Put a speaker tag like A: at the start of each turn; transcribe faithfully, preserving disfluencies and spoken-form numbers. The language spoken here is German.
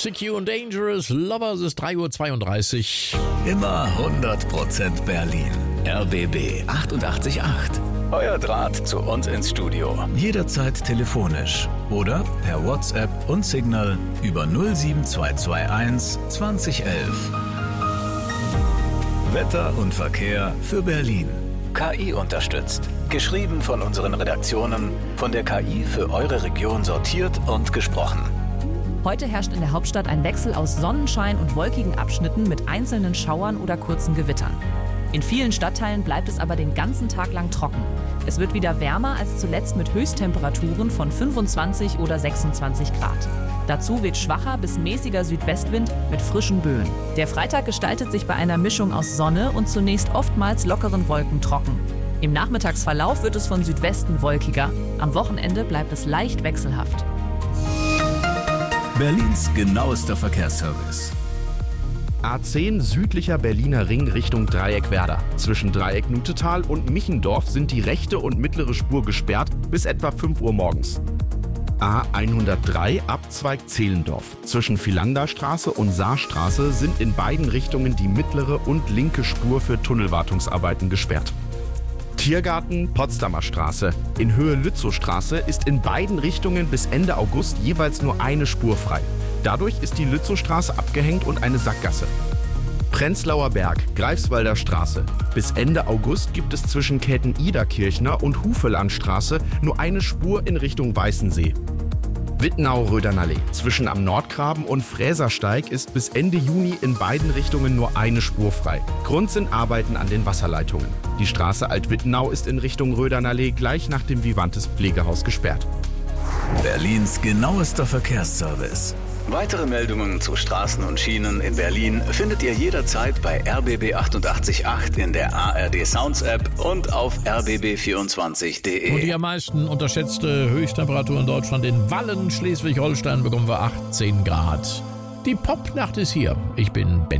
A: Toxic You and Dangerous Lovers ist drei Uhr zweiunddreißig.
B: Immer hundert Prozent Berlin. R B B achtundachtzig Komma acht. Euer Draht zu uns ins Studio. Jederzeit telefonisch oder per WhatsApp und Signal über null sieben zwei zwei eins zwanzig elf. Wetter und Verkehr für Berlin. K I unterstützt. Geschrieben von unseren Redaktionen, von der K I für eure Region sortiert und gesprochen.
C: Heute herrscht in der Hauptstadt ein Wechsel aus Sonnenschein und wolkigen Abschnitten mit einzelnen Schauern oder kurzen Gewittern. In vielen Stadtteilen bleibt es aber den ganzen Tag lang trocken. Es wird wieder wärmer als zuletzt mit Höchsttemperaturen von fünfundzwanzig oder sechsundzwanzig Grad. Dazu weht schwacher bis mäßiger Südwestwind mit frischen Böen. Der Freitag gestaltet sich bei einer Mischung aus Sonne und zunächst oftmals lockeren Wolken trocken. Im Nachmittagsverlauf wird es von Südwesten wolkiger. Am Wochenende bleibt es leicht wechselhaft.
B: Berlins genauester Verkehrsservice.
D: A zehn südlicher Berliner Ring Richtung Dreieckwerder. Zwischen Dreieck Nutetal und Michendorf sind die rechte und mittlere Spur gesperrt bis etwa fünf Uhr morgens. A hundertdrei Abzweig Zehlendorf. Zwischen Philanderstraße und Saarstraße sind in beiden Richtungen die mittlere und linke Spur für Tunnelwartungsarbeiten gesperrt. Tiergarten Potsdamer Straße. In Höhe Lützowstraße ist in beiden Richtungen bis Ende August jeweils nur eine Spur frei. Dadurch ist die Lützowstraße abgehängt und eine Sackgasse. Prenzlauer Berg, Greifswalder Straße. Bis Ende August gibt es zwischen Käthen-Ida-Kirchner und Hufelandstraße nur eine Spur in Richtung Weißensee. Wittenau-Rödernallee. Zwischen am Nordgraben und Fräsersteig ist bis Ende Juni in beiden Richtungen nur eine Spur frei. Grund sind Arbeiten an den Wasserleitungen. Die Straße Alt-Wittenau ist in Richtung Rödernallee gleich nach dem Vivantes Pflegehaus gesperrt.
B: Berlins genauester Verkehrsservice. Weitere Meldungen zu Straßen und Schienen in Berlin findet ihr jederzeit bei R B B achtundachtzig Komma acht in der A R D Sounds App und auf r b b vierundzwanzig punkt
A: Und die
B: de.
A: am meisten unterschätzte Höchsttemperatur in Deutschland in Wallen, Schleswig-Holstein, bekommen wir achtzehn Grad. Die Popnacht ist hier. Ich bin Ben.